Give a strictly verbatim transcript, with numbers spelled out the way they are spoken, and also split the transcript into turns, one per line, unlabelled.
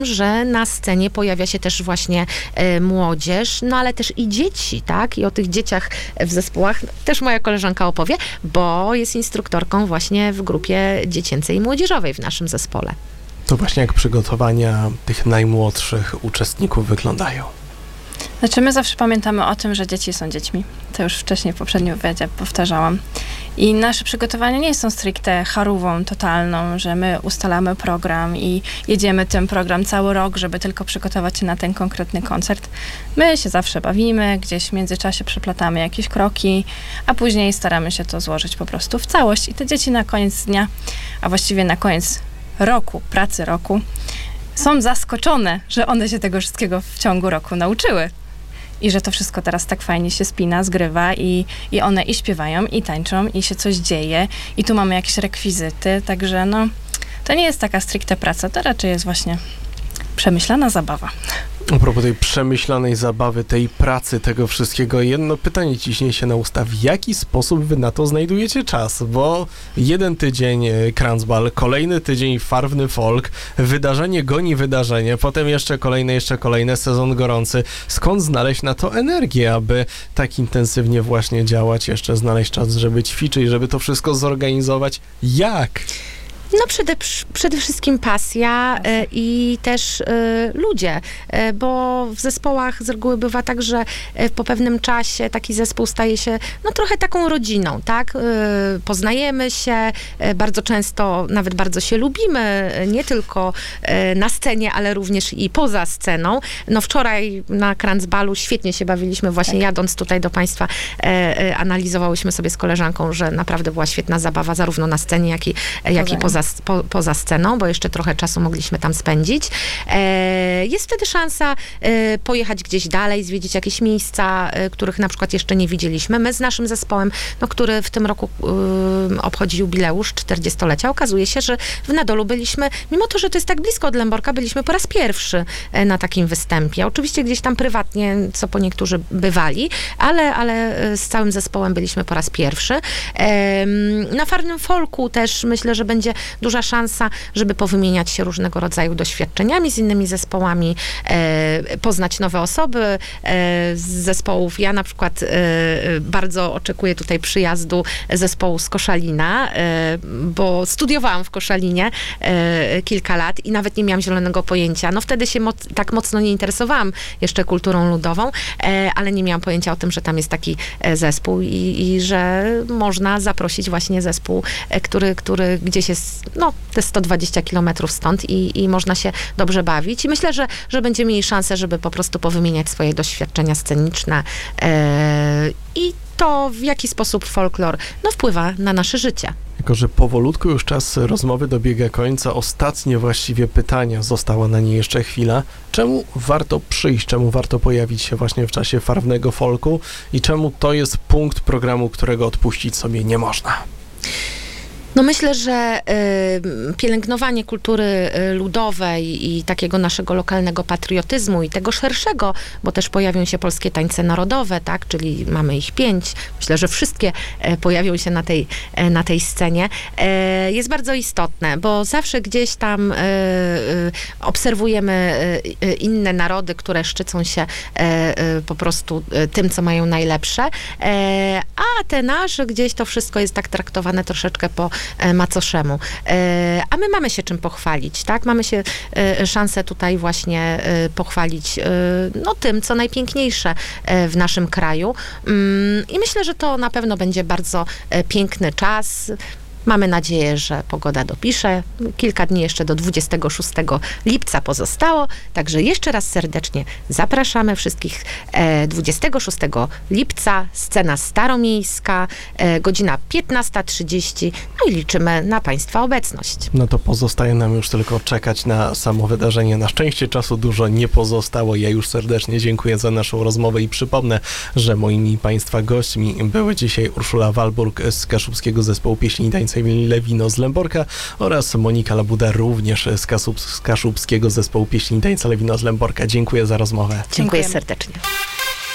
że na scenie pojawia się też właśnie e, młodzież, no ale też i dzieci, tak? I o tych dzieciach w zespołach też moja koleżanka opowie, bo jest instruktorką właśnie w grupie dziecięcej i młodzieżowej w naszym zespole.
To właśnie jak przygotowania tych najmłodszych uczestników wyglądają?
Znaczy my zawsze pamiętamy o tym, że dzieci są dziećmi. To już wcześniej w poprzednim wywiadzie powtarzałam. I nasze przygotowania nie są stricte charówą totalną, że my ustalamy program i jedziemy ten program cały rok, żeby tylko przygotować się na ten konkretny koncert. My się zawsze bawimy, gdzieś w międzyczasie przeplatamy jakieś kroki, a później staramy się to złożyć po prostu w całość. I te dzieci na koniec dnia, a właściwie na koniec roku, pracy roku, są zaskoczone, że one się tego wszystkiego w ciągu roku nauczyły. I że to wszystko teraz tak fajnie się spina, zgrywa i, i one i śpiewają, i tańczą, i się coś dzieje. I tu mamy jakieś rekwizyty, także no, to nie jest taka stricte praca, to raczej jest właśnie przemyślana zabawa.
A propos tej przemyślanej zabawy, tej pracy, tego wszystkiego, jedno pytanie ciśnie się na usta. W jaki sposób wy na to znajdujecie czas? Bo jeden tydzień Kranzball, kolejny tydzień Farwny Folk, wydarzenie goni wydarzenie, potem jeszcze kolejne, jeszcze kolejne, sezon gorący. Skąd znaleźć na to energię, aby tak intensywnie właśnie działać, jeszcze znaleźć czas, żeby ćwiczyć, żeby to wszystko zorganizować? Jak?
No przede, przede wszystkim pasja y, i też y, ludzie, y, bo w zespołach z reguły bywa tak, że y, po pewnym czasie taki zespół staje się no trochę taką rodziną, tak? Y, poznajemy się, y, bardzo często nawet bardzo się lubimy, y, nie tylko y, na scenie, ale również i poza sceną. No wczoraj na Kranzballu świetnie się bawiliśmy, właśnie tak. Jadąc tutaj do Państwa, y, y, analizowałyśmy sobie z koleżanką, że naprawdę była świetna zabawa zarówno na scenie, jak i, jak i poza Po, poza sceną, bo jeszcze trochę czasu mogliśmy tam spędzić. E, jest wtedy szansa e, pojechać gdzieś dalej, zwiedzić jakieś miejsca, e, których na przykład jeszcze nie widzieliśmy. My z naszym zespołem, no, który w tym roku e, obchodzi jubileusz czterdziestolecia, okazuje się, że w Nadolu byliśmy, mimo to, że to jest tak blisko od Lęborka, byliśmy po raz pierwszy e, na takim występie. Oczywiście gdzieś tam prywatnie, co po niektórzy bywali, ale, ale z całym zespołem byliśmy po raz pierwszy. E, na Farwnym Folku też myślę, że będzie duża szansa, żeby powymieniać się różnego rodzaju doświadczeniami z innymi zespołami, e, poznać nowe osoby e, z zespołów. Ja na przykład e, bardzo oczekuję tutaj przyjazdu zespołu z Koszalina, e, bo studiowałam w Koszalinie e, kilka lat i nawet nie miałam zielonego pojęcia. No wtedy się moc, tak mocno nie interesowałam jeszcze kulturą ludową, e, ale nie miałam pojęcia o tym, że tam jest taki zespół i, i że można zaprosić właśnie zespół, e, który, który gdzieś jest no, te sto dwadzieścia kilometrów stąd i, i można się dobrze bawić. I myślę, że, że będziemy mieli szansę, żeby po prostu powymieniać swoje doświadczenia sceniczne yy, i to, w jaki sposób folklor no, wpływa na nasze życie.
Jako że powolutku już czas rozmowy dobiega końca, ostatnie właściwie pytania, została na nie jeszcze chwila. Czemu warto przyjść, czemu warto pojawić się właśnie w czasie Farwnego Folku i czemu to jest punkt programu, którego odpuścić sobie nie można?
No myślę, że y, pielęgnowanie kultury y, ludowej i takiego naszego lokalnego patriotyzmu i tego szerszego, bo też pojawią się polskie tańce narodowe, tak, czyli mamy ich pięć. Myślę, że wszystkie y, pojawią się na tej, y, na tej scenie. Y, jest bardzo istotne, bo zawsze gdzieś tam y, y, obserwujemy y, y, inne narody, które szczycą się y, y, po prostu y, tym, co mają najlepsze, y, a te nasze gdzieś to wszystko jest tak traktowane troszeczkę po macoszemu. A my mamy się czym pochwalić, tak? Mamy się szansę tutaj właśnie pochwalić no tym, co najpiękniejsze w naszym kraju. I myślę, że to na pewno będzie bardzo piękny czas. Mamy nadzieję, że pogoda dopisze. Kilka dni jeszcze do dwudziestego szóstego lipca pozostało, także jeszcze raz serdecznie zapraszamy wszystkich dwudziestego szóstego lipca, scena staromiejska, godzina piętnasta trzydzieści, no i liczymy na Państwa obecność.
No to pozostaje nam już tylko czekać na samo wydarzenie. Na szczęście czasu dużo nie pozostało. Ja już serdecznie dziękuję za naszą rozmowę i przypomnę, że moimi Państwa gośćmi były dzisiaj Urszula Walburg z Kaszubskiego Zespołu Pieśni i Tańca Lewino z Lęborka oraz Monika Labuda również z, Kaszub, z Kaszubskiego Zespołu Pieśni i Tańca Lewino z Lęborka. Dziękuję za rozmowę.
Dziękuję serdecznie.